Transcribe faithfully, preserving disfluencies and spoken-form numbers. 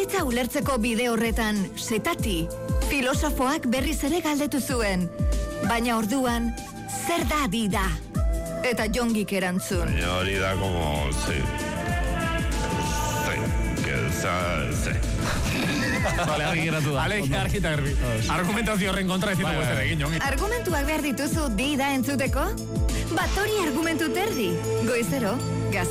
zaitza ulertzeko bide horretan, setati, filosofoak berriz ere galdetu zuen. Baina orduan, zer da dida? Eta Jongik erantzun. Baina hori da como, sí. Sí, que sí. Vale, argi geratu da. Vale, argi eta garbi. Argumentazio horren kontra ez ditugu ezer egin, Jongi. Argumentuak behar dituzu dida entzuteko? Bat hori argumentu terdi. Goizero,